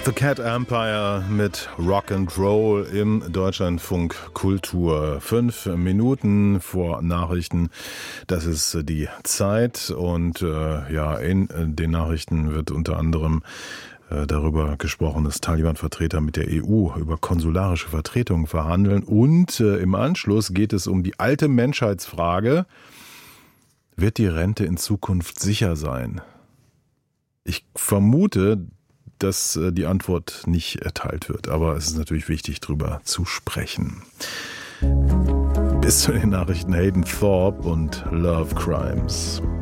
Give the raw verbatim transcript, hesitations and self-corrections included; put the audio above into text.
The Cat Empire mit Rock'n'Roll im Deutschlandfunk Kultur. Fünf Minuten vor Nachrichten, das ist die Zeit. Und äh, ja, in den Nachrichten wird unter anderem äh, darüber gesprochen, dass Taliban-Vertreter mit der E U über konsularische Vertretungen verhandeln. Und äh, im Anschluss geht es um die alte Menschheitsfrage: Wird die Rente in Zukunft sicher sein? Ich vermute, dass die Antwort nicht erteilt wird. Aber es ist natürlich wichtig, darüber zu sprechen. Bis zu den Nachrichten Hayden Thorpe und Love Crimes.